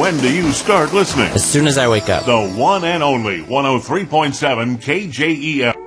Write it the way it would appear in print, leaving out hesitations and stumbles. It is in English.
When do you start listening? As soon as I wake up. The one and only 103.7 KJEL.